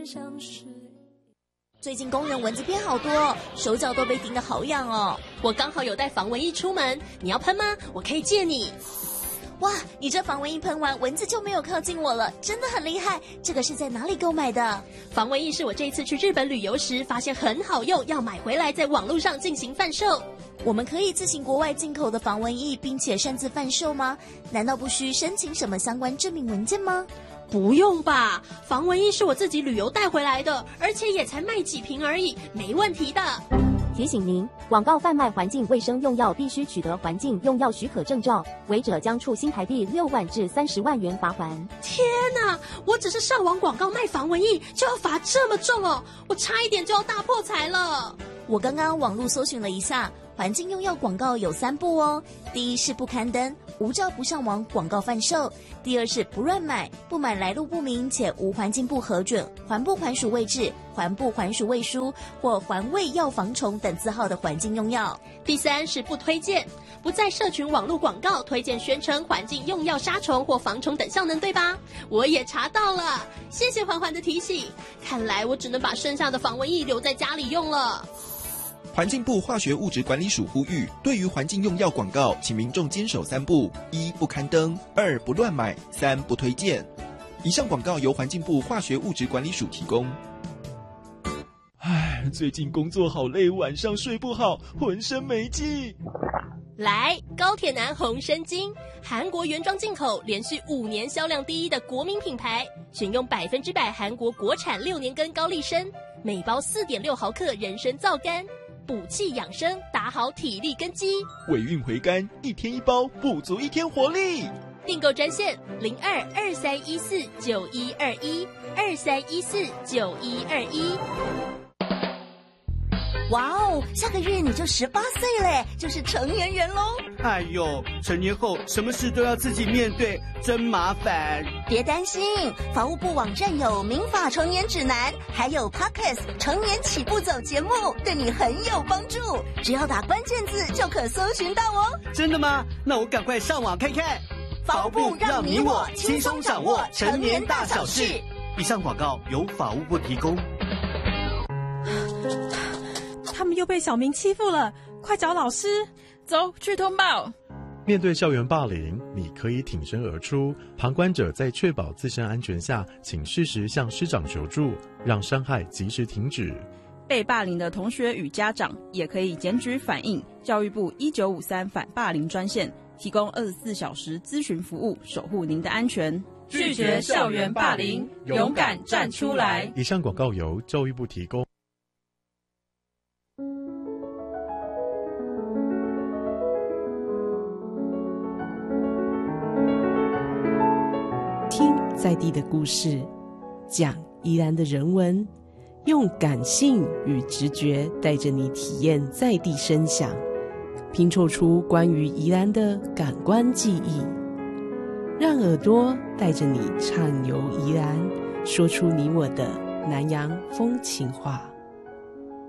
最近公园蚊子变好多，手脚都被叮得好痒哦。 我刚好有带防蚊液出门，你要喷吗？我可以借你。 哇，你这防蚊液喷完，蚊子就没有靠近我了，真的很厉害。这个是在哪里购买的？ 防蚊液是我这一次去日本旅游时发现很好用，要买回来在网络上进行贩售。 我们可以自行国外进口的防蚊液，并且擅自贩售吗？难道不需申请什么相关证明文件吗？ 不用吧，防蚊液是我自己旅游带回来的，而且也才卖几瓶而已，没问题的。 提醒您，广告贩卖环境卫生用药必须取得环境用药许可证照，违者将处新台币6万至30万元罚锾。 天哪，我只是上网广告卖防蚊液就要罚这么重哦，我差一点就要大破财了。 我刚刚网络搜寻了一下，环境用药广告有3步哦。第一是不刊登，无照不上网广告贩售；第二是不乱买，不买来路不明且无环境部核准、环部环署卫制、环部环署卫书或环卫药防虫等字号的环境用药。 第三是不推荐，不在社群网络广告推荐宣称环境用药杀虫或防虫等效能，对吧？我也查到了，谢谢环环的提醒。看来我只能把剩下的防蚊液留在家里用了。 环境部化学物质管理署呼吁，对于环境用药广告，请民众坚守3步：1不刊登，2不乱买，3不推荐。以上广告由环境部化学物质管理署提供。 最近工作好累，晚上睡不好，浑身没劲。 来，高铁男红参精，韩国原装进口，连续5年销量第1的国民品牌，选用100%韩国国产6年根高丽参，每包4.6毫克人参皂苷，补气养生，打好体力根基。 尾韵回甘，1天1包，补足1天活力。 订购专线02-2314-9121，2314-9121。 哇哦，下个月你就18岁嘞，就是成年人喽。 哎呦，成年后什么事都要自己面对，真麻烦。 别担心，法务部网站有民法成年指南，还有 Podcast 成年起步走节目，对你很有帮助。只要打关键字就可搜寻到哦。 真的吗？那我赶快上网看看。 法务部让你我轻松掌握成年大小事。 以上广告由法务部提供。 他们又被小明欺负了，快找老师！ 走，去通报。 面对校园霸凌，你可以挺身而出。旁观者在确保自身安全下，请适时向师长求助，让伤害及时停止。 被霸凌的同学与家长也可以检举反映教育部1953反霸凌专线，提供24小时咨询服务，守护您的安全。 拒绝校园霸凌，勇敢站出来。 以上广告由教育部提供。 听在地的故事，讲宜兰的人文，用感性与直觉带着你体验在地声响，拼凑出关于宜兰的感官记忆，让耳朵带着你畅游宜兰，说出你我的南洋风情话。